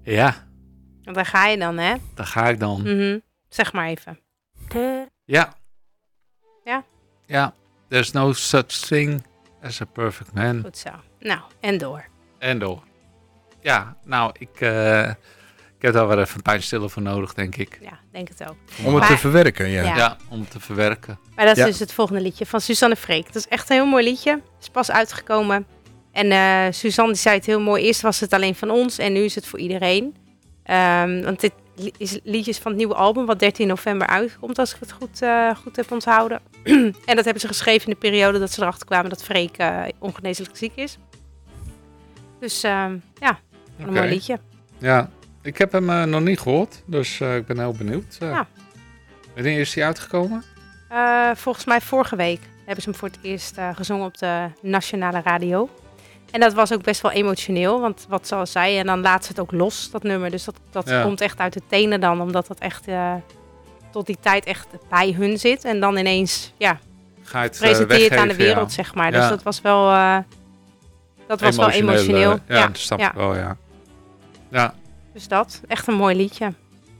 Ja. Want daar ga je dan, hè? Daar ga ik dan. Mm-hmm. Zeg maar even. Ja. Ja? Ja. There's no such thing as a perfect man. Goed zo. Nou, en door. En door. Ja, nou, ik heb daar wel even een pijnstiller voor nodig, denk ik. Ja, denk het ook. Om het te verwerken, ja. Ja. Om het te verwerken. Maar dat is dus het volgende liedje van Suzanne Freek. Dat is echt een heel mooi liedje. Is pas uitgekomen. En Suzanne die zei het heel mooi. Eerst was het alleen van ons en nu is het voor iedereen. Want dit is liedjes van het nieuwe album wat 13 november uitkomt, als ik het goed heb onthouden. En dat hebben ze geschreven in de periode dat ze erachter kwamen dat Freek ongeneeslijk ziek is. Dus een mooi liedje. Ja, ik heb hem nog niet gehoord, dus ik ben heel benieuwd. Wanneer is hij uitgekomen? Volgens mij vorige week hebben ze hem voor het eerst gezongen op de nationale radio. En dat was ook best wel emotioneel, want wat ze al zei, en dan laat ze het ook los, dat nummer. Dus dat komt echt uit de tenen dan, omdat dat echt tot die tijd echt bij hun zit. En dan ineens, presenteer je het aan de wereld, zeg maar. Dus dat was wel, wel emotioneel. Dat snap ik wel, ja. Dus dat, echt een mooi liedje.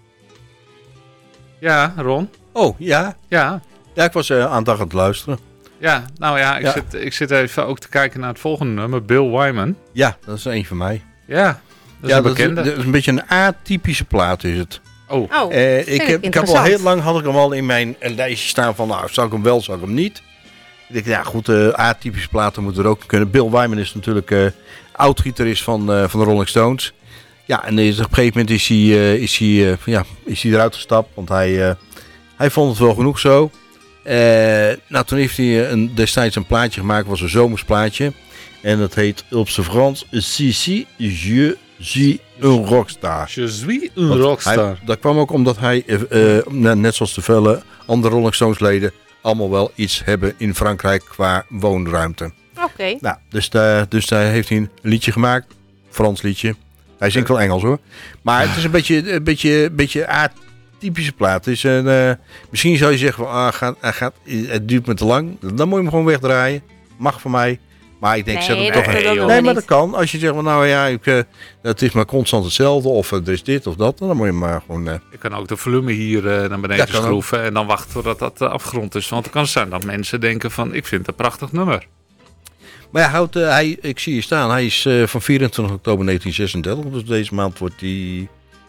Ja, Ron? Oh, ja? Ja. Ja, ik was aandachtig aan het luisteren. Ja, nou ja, ik zit even ook te kijken naar het volgende nummer, Bill Wyman. Ja, dat is een van mij. Ja, dat is een bekende. Dat is een beetje een atypische plaat is het. Oh. Ik heb al heel lang, had ik hem al in mijn lijstje staan van, nou, zou ik hem wel, zou ik hem niet. Ik denk, ja goed, atypische platen moeten er ook kunnen. Bill Wyman is natuurlijk oud-gitarist van de Rolling Stones. Ja, en op een gegeven moment is hij eruit gestapt, want hij vond het wel genoeg zo. Toen heeft hij destijds een plaatje gemaakt, was een zomersplaatje. En dat heet op zijn Frans, Si, je suis un rockstar. Je suis un rockstar. Dat kwam ook omdat hij, net zoals de vele andere Rolling Stones leden, allemaal wel iets hebben in Frankrijk qua woonruimte. Oké. Nou, dus daar heeft hij een liedje gemaakt, Frans liedje. Hij zingt wel Engels hoor. Maar het is een beetje atypische plaat. Dus, misschien zou je zeggen, het duurt me te lang. Dan moet je hem gewoon wegdraaien. Mag voor mij. Maar ik denk, zet hem toch een... Nee, maar dat kan. Als je zegt, nou ja, het is maar constant hetzelfde. Of er is dit of dat. Dan moet je maar gewoon... Je kan ook de volume hier naar beneden schroeven. En dan wachten totdat dat de afgrond is. Want het kan zijn dat mensen denken van, ik vind het een prachtig nummer. Maar ik zie hier staan. Hij is van 24 oktober 1936. Dus deze maand wordt hij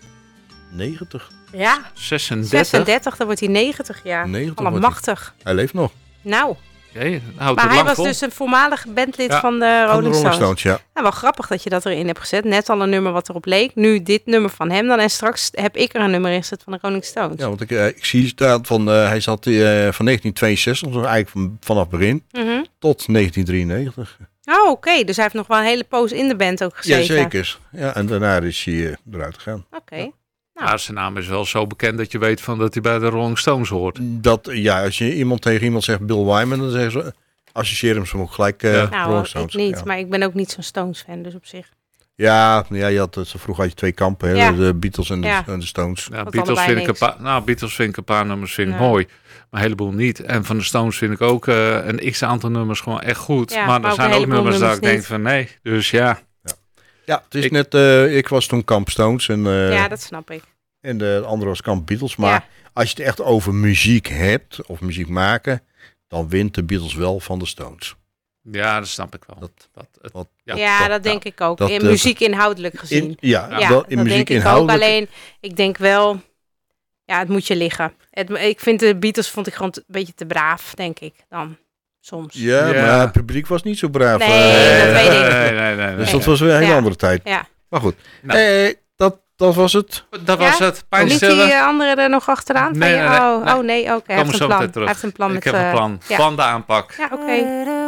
90. Ja, 36, dan wordt hij 90 jaar. 90 Allemachtig. Hij leeft nog. Nou. Maar hij was dus een voormalig bandlid van de Rolling Stones. Ja. Nou, wel grappig dat je dat erin hebt gezet. Net al een nummer wat erop leek. Nu dit nummer van hem dan. En straks heb ik er een nummer in gezet van de Rolling Stones. Ja, want ik zie staan van... hij zat van 1962, dus eigenlijk vanaf begin, tot 1993. Oh, oké. Dus hij heeft nog wel een hele poos in de band ook gezeten. Jazeker. Ja, en daarna is hij eruit gegaan. Oké. Ja. Nou, zijn naam is wel zo bekend dat je weet van dat hij bij de Rolling Stones hoort. Als je tegen iemand zegt Bill Wyman, dan zeggen ze, associeer hem zo ook gelijk Rolling Stones. Ik niet, maar ik ben ook niet zo'n Stones fan, dus op zich. Ja, vroeger had je twee kampen, hè, de Beatles en de Stones. Ja, Beatles vind ik een paar nummers mooi, maar een heleboel niet. En van de Stones vind ik ook een x-aantal nummers gewoon echt goed. Ja, maar er zijn ook nummers dat ik denk van nee, dus ja. Ja, het is ik was toen kamp Stones. En, ja, dat snap ik. En de andere was kamp Beatles. Maar als je het echt over muziek hebt, of muziek maken, dan wint de Beatles wel van de Stones. Ja, dat snap ik wel. Dat denk ik ook. In muziek inhoudelijk gezien. In muziek denk ik ook. Alleen, ik denk wel, het moet je liggen. Ik vind de Beatles vond ik gewoon een beetje te braaf, denk ik dan. Soms. Ja, maar het publiek was niet zo braaf. Nee, dat weet ik. Nee. Dus dat was weer een hele andere tijd. Ja. Maar goed, dat was het. Dat was het. Niet die andere er nog achteraan? Nee. Oké. Hij heeft een plan. Ik heb een plan. Plan de aanpak. Ja, oké.